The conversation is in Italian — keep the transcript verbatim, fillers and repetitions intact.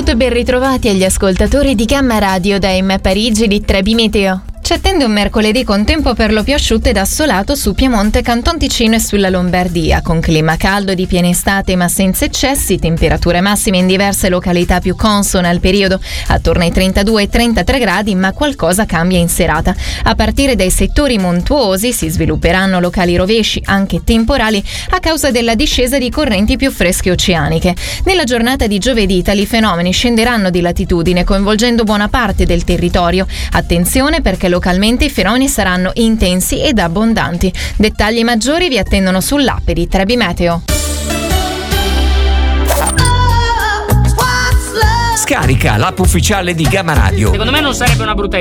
Buonasera e ben ritrovati agli ascoltatori di Gamma Radio da M Parigi di Trebi Meteo. Ci attende un mercoledì con tempo per lo più asciutto ed assolato su Piemonte, Canton Ticino e sulla Lombardia, con clima caldo di piena estate ma senza eccessi, temperature massime in diverse località più consone al periodo, attorno ai trentadue trentatré gradi, ma qualcosa cambia in serata. A partire dai settori montuosi si svilupperanno locali rovesci, anche temporali, a causa della discesa di correnti più fresche oceaniche. Nella giornata di giovedì tali fenomeni scenderanno di latitudine, coinvolgendo buona parte del territorio. Attenzione perché localmente i fenomeni saranno intensi ed abbondanti. Dettagli maggiori vi attendono sull'app di Trebi Meteo. Scarica l'app ufficiale di Gamma Radio. Secondo me non sarebbe una brutta idea.